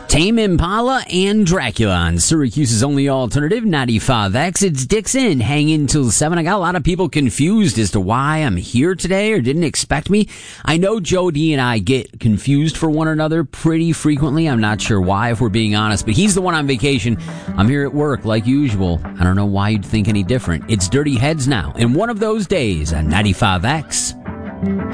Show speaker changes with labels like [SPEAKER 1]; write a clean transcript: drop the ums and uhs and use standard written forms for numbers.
[SPEAKER 1] Tame Impala and Dracula on Syracuse's only alternative, 95X. It's Dixon, hanging till 7. I got a lot of people confused as to why I'm here today or didn't expect me. I know Jody and I get confused for one another pretty frequently. I'm not sure why, if we're being honest, but he's the one on vacation. I'm here at work like usual. I don't know why you'd think any different. It's Dirty Heads now, and one of those days on 95X.